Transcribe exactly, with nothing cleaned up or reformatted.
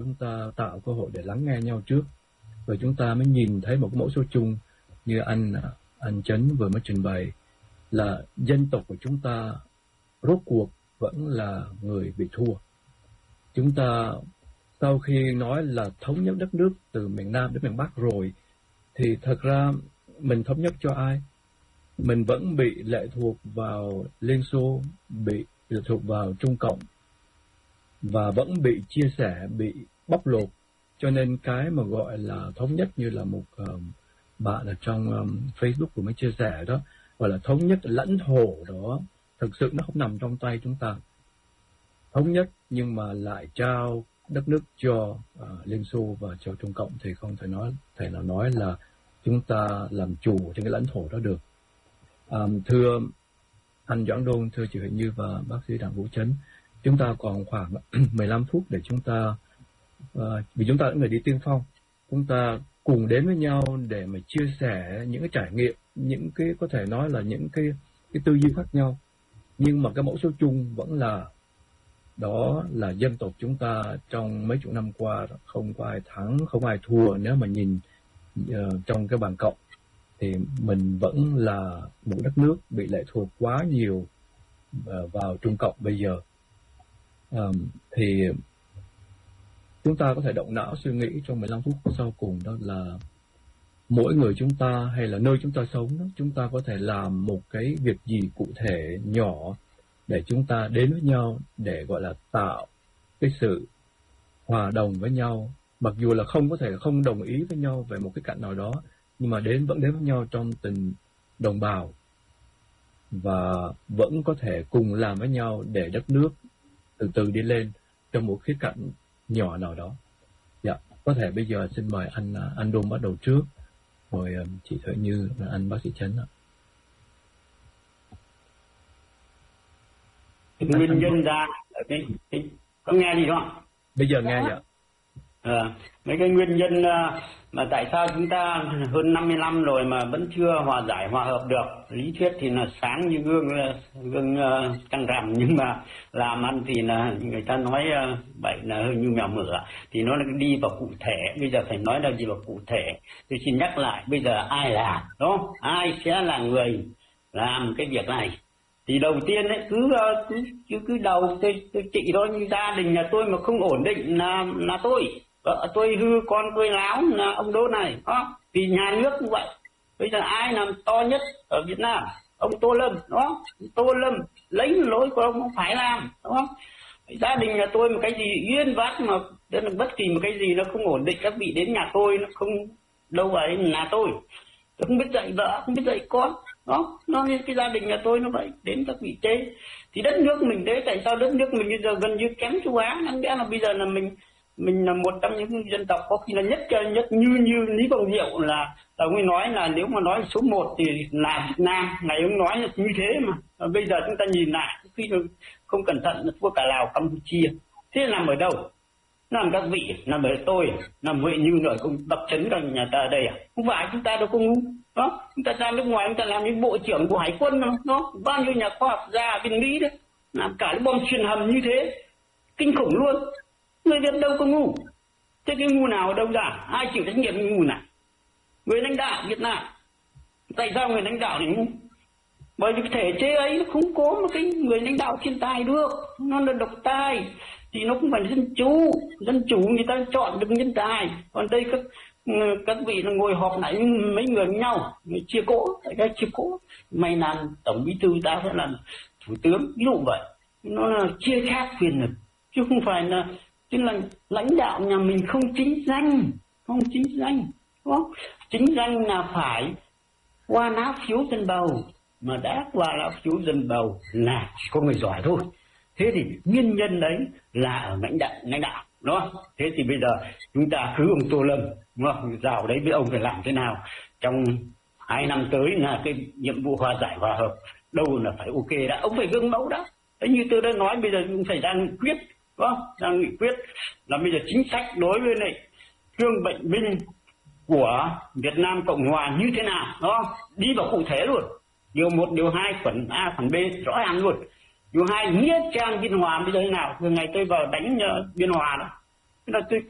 chúng ta tạo cơ hội để lắng nghe nhau trước, rồi chúng ta mới nhìn thấy một cái mẫu số chung như anh anh Chấn vừa mới trình bày, là dân tộc của chúng ta rốt cuộc vẫn là người bị thua. Chúng ta sau khi nói là thống nhất đất nước từ miền Nam đến miền Bắc rồi, thì thật ra mình thống nhất cho ai? Mình vẫn bị lệ thuộc vào Liên Xô, bị lệ thuộc vào Trung Cộng, và vẫn bị chia sẻ, bị bóc lột. Cho nên cái mà gọi là thống nhất, như là một um, bạn ở trong um, Facebook của mới chia sẻ đó, gọi là thống nhất lãnh thổ đó, thực sự nó không nằm trong tay chúng ta. Thống nhất nhưng mà lại trao đất nước cho uh, Liên Xô và cho Trung Cộng thì không thể nói thể nào nói là chúng ta làm chủ trên cái lãnh thổ đó được. Um, thưa anh Doãn Đôn, thưa chị Huệ Như và bác sĩ Đặng Vũ Chấn, chúng ta còn khoảng mười lăm phút để chúng ta, uh, vì chúng ta là người đi tiên phong, chúng ta cùng đến với nhau để mà chia sẻ những cái trải nghiệm, những cái có thể nói là những cái cái tư duy khác nhau, nhưng mà cái mẫu số chung vẫn là đó là dân tộc chúng ta trong mấy chục năm qua không có ai thắng, không ai thua. Nếu mà nhìn uh, trong cái bảng cộng thì mình vẫn là một đất nước bị lệ thuộc quá nhiều uh, vào Trung Cộng bây giờ. Um, thì chúng ta có thể động não suy nghĩ trong mười lăm phút sau cùng, đó là mỗi người chúng ta hay là nơi chúng ta sống đó, chúng ta có thể làm một cái việc gì cụ thể nhỏ để chúng ta đến với nhau, để gọi là tạo cái sự hòa đồng với nhau, mặc dù là không có thể không đồng ý với nhau về một cái cạnh nào đó, nhưng mà đến vẫn đến với nhau trong tình đồng bào, và vẫn có thể cùng làm với nhau để đất nước từ từ đi lên trong một khía cạnh nhỏ nào đó. Dạ, có thể bây giờ xin mời anh anh Đôn bắt đầu trước, rồi chị Huệ Như, anh bác sĩ Chấn ạ. Nguyên nhân ra cái, cái, có nghe gì không? Bây giờ nghe ạ. À, mấy cái nguyên nhân mà tại sao chúng ta hơn năm mươi năm rồi mà vẫn chưa hòa giải hòa hợp được. Lý thuyết thì là sáng như gương gương trăng rằm, nhưng mà làm ăn thì là người ta nói vậy là hơi như mèo mửa, thì nó đi vào cụ thể. Bây giờ phải nói là gì vào cụ thể. Tôi xin nhắc lại, bây giờ ai làm, đúng không? Ai sẽ là người làm cái việc này? Thì đầu tiên ấy, cứ cứ cứ, cứ đầu tôi, tôi trị thôi, như gia đình nhà tôi mà không ổn định là là tôi, vợ tôi hư, con tôi láo, là ông Đỗ này, đó. Vì nhà nước như vậy. Bây giờ ai làm to nhất ở Việt Nam? Ông Tô Lâm, đó. Tô Lâm lấy lỗi của ông không phải làm, đúng không? Gia đình nhà tôi một cái gì uyên vác mà bất kỳ một cái gì nó không ổn định, các vị đến nhà tôi nó không đâu ấy là tôi. Tôi không biết dạy vợ, không biết dạy con. Đó, nó như cái gia đình nhà tôi nó vậy, đến các vị tế. Thì đất nước mình thế, tại sao đất nước mình bây giờ gần như kém châu Á? Đáng lẽ là bây giờ là mình mình là một trong những dân tộc có khi là nhất nhất như như Lý Quang Diệu là ông ấy nói là nếu mà nói số một thì là Việt Nam, ngày ông nói là như thế mà. Và bây giờ chúng ta nhìn lại, khi không cẩn thận thua cả Lào, Campuchia. Thế nằm ở đâu? Nằm các vị, nằm ở tôi, nằm Huệ Như rồi cũng tập chấn cả nhà ta ở đây à? Không phải, chúng ta đâu có ngu. Đó, chúng ta ra nước ngoài chúng ta làm những bộ trưởng của hải quân đó, đó. Bao nhiêu nhà khoa học gia bên Mỹ đấy làm cả cái bom truyền hầm như thế, kinh khủng luôn. Người Việt đâu có ngu. Thế cái ngu nào ở đâu ra? Ai chịu trách nhiệm cái ngu này? Người lãnh đạo Việt Nam. Tại sao người lãnh đạo này ngu? Bởi vì thể chế ấy nó không có một cái người lãnh đạo thiên tài được, nó là độc tài, thì nó không phải dân chủ. Dân chủ người ta chọn được nhân tài, còn đây các các vị là ngồi họp lại mấy người với nhau, người chia cỗ, tại đây chia cỗ, mày làm tổng bí thư ta sẽ làm thủ tướng, ví dụ vậy. Nó là chia khác quyền lực, chứ không phải là chứ là lãnh đạo nhà mình không chính danh, không chính danh, đúng không? Chính danh là phải qua lá phiếu dân bầu, mà đã qua lá phiếu dân bầu là chỉ có người giỏi thôi. Thế thì nguyên nhân đấy là ở lãnh đạo, lãnh đạo, đúng không? Thế thì bây giờ chúng ta cứ ông Tô Lâm, đúng không? Rào đấy với ông phải làm thế nào trong hai năm tới là cái nhiệm vụ hòa giải hòa hợp đâu là phải ok đã, ông phải gương mẫu đó. Thế như tôi đã nói, bây giờ cũng phải ra nghị quyết, đúng không? Ra nghị quyết là bây giờ chính sách đối với lại thương bệnh binh của Việt Nam Cộng Hòa như thế nào, đó đi vào cụ thể luôn, điều một, điều hai, khoản A, khoản B rõ ràng luôn. Điều hai, nghĩa trang Biên Hòa bây giờ thế nào? Vừa ngày tôi vào đánh uh, Biên Hòa đó, thế là tôi